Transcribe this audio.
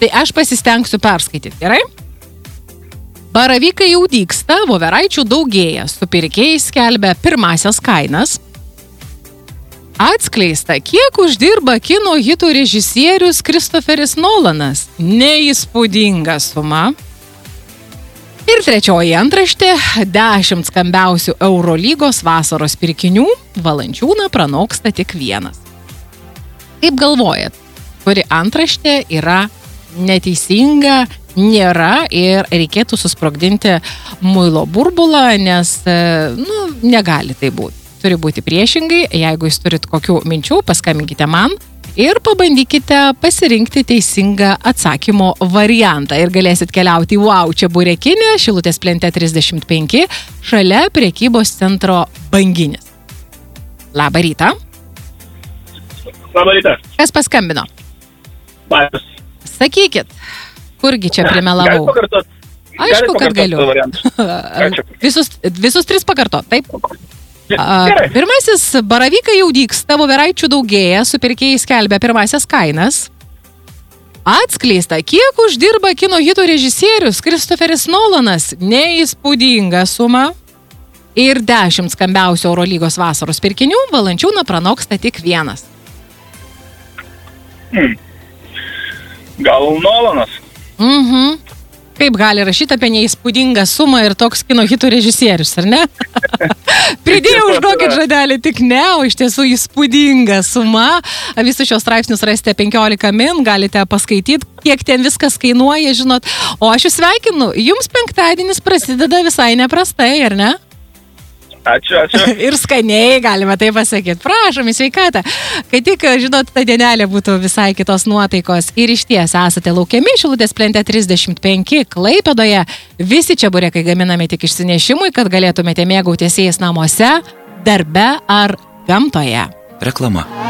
Tai aš pasistengsiu perskaityti, gerai? Baravykai jau dygsta, voveraičių daugėja, supirkėjai skelbia pirmasias kainas. Atskleista, kiek uždirba kino hitų režisierius Christopheris Nolanas. Neįspūdinga suma. Ir trečioji antraštė – 10 skambiausių Eurolygos vasaros pirkinių, Valančiūną pranoksta tik vienas. Kaip galvojat, kuri antraštė yra neteisinga, nėra ir reikėtų susprogdinti muilo burbulą, nes, negali tai būti. Turi būti priešingai, jeigu jūs turit kokių minčių, paskambinkite man ir pabandykite pasirinkti teisingą atsakymo variantą. Ir galėsit keliauti į Wow Čeburekinę, Šilutės plente 35, šalia prekybos centro Banginis. Labą rytą. Labą rytą. Kas paskambino? Marius. Sakykit, kurgi čia primelavau? Gali pakartot? Aišku, kad galiu. Visus 3 pakartot, taip? Pirmasis, baravykai jau dygsta, voveraičių daugėja, supirkėjai skelbia pirmasias kainas. Atskleista, kiek uždirba kino hitų režisierius Christopheris Nolanas, neįspūdinga suma. Ir 10 skambiausių Eurolygos vasaros pirkinių, Valančiūną pranoksta tik vienas. Gal Nolanas? Kaip gali rašyti apie neįspūdingą sumą ir toks kino hitų režisierius, ar ne? Pridėjau užduokit žodelį, tik ne, o iš tiesų įspūdinga suma. Visus šios straipsnius rasite 15 min, galite paskaityti, kiek ten viskas kainuoja, žinot. O aš jūs sveikinu, jums penktadienis prasideda visai neprastai, ar ne? Ačiū. Ir skaniai, galima tai pasakyti. Prašom, į sveikatą. Kai tik, žinot, ta dienelė būtų visai kitos nuotaikos ir išties esate laukiami Šilutės plente 35 Klaipėdoje. Visi čeburekai gaminami tik išsinešimui, kad galėtumėte mėgautis jais namuose, darbe ar gamtoje. Reklama.